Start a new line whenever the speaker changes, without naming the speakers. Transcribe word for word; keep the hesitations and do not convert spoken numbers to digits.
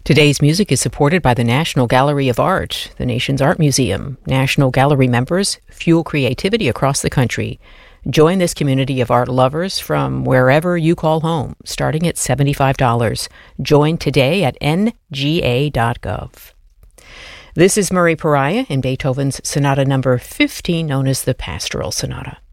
Today's music is supported by the National Gallery of Art, the nation's art museum. National Gallery members fuel creativity across the country. Join this community of art lovers from wherever you call home, starting at seventy-five dollars. Join today at N G A dot gov. This is Murray Pariah in Beethoven's Sonata number fifteen, known as the Pastoral Sonata.